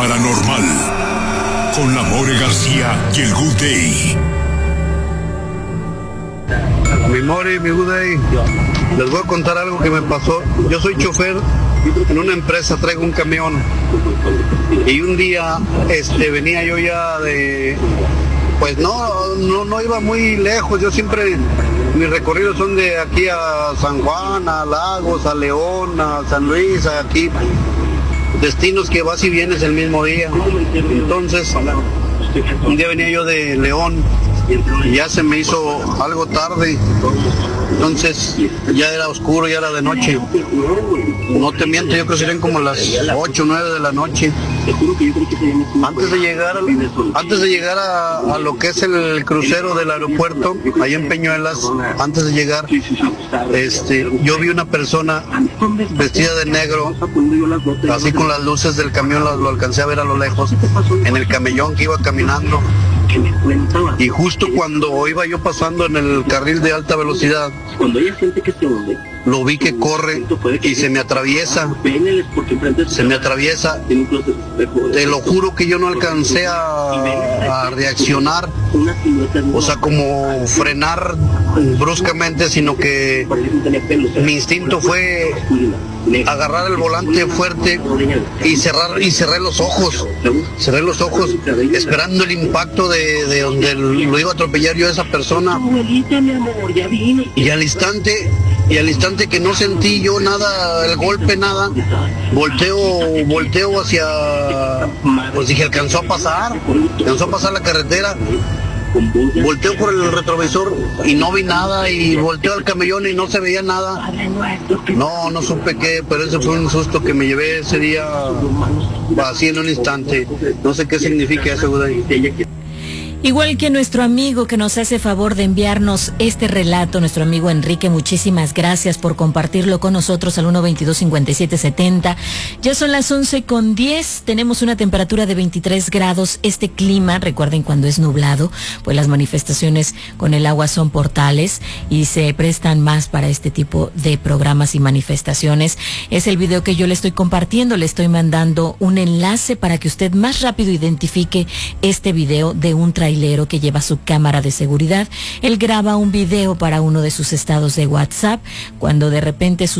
paranormal con la More García y el Good Day. Mi More, mi Good Day, les voy a contar algo que me pasó. Yo soy chofer en una empresa, traigo un camión y un día venía yo ya de, pues no iba muy lejos. Yo siempre, mis recorridos son de aquí a San Juan, a Lagos, a León, a San Luis, a aquí, destinos que vas y vienes el mismo día. Entonces, un día venía yo de León y ya se me hizo algo tarde, entonces ya era oscuro, ya era de noche. No te miento, yo creo que serían como las 8 o 9 de la noche. Antes de llegar a lo que es el crucero del aeropuerto, ahí en Peñuelas, antes de llegar, yo vi una persona vestida de negro, así con las luces del camión, lo alcancé a ver a lo lejos, en el camellón que iba caminando. Y justo cuando iba yo pasando en el carril de alta velocidad, lo vi que corre y se me atraviesa. Te lo juro que yo no alcancé a reaccionar, o sea, como frenar bruscamente, sino que mi instinto fue agarrar el volante fuerte y cerré los ojos, esperando el impacto de donde lo iba a atropellar yo a esa persona. Y al instante que no sentí yo nada, el golpe, nada, volteo hacia, pues dije, alcanzó a pasar la carretera. Volteo por el retrovisor y no vi nada, y volteo al camellón y no se veía nada. No supe qué, pero ese fue un susto que me llevé ese día, así en un instante. No sé qué significa eso, güey. Igual que nuestro amigo que nos hace favor de enviarnos este relato, nuestro amigo Enrique, muchísimas gracias por compartirlo con nosotros al 122-5770. Ya son las 11:10, tenemos una temperatura de 23 grados. Este clima, recuerden, cuando es nublado, pues las manifestaciones con el agua son portales y se prestan más para este tipo de programas y manifestaciones. Es el video que yo le estoy compartiendo, le estoy mandando un enlace para que usted más rápido identifique este video de un trailero que lleva su cámara de seguridad. Él graba un video para uno de sus estados de WhatsApp cuando de repente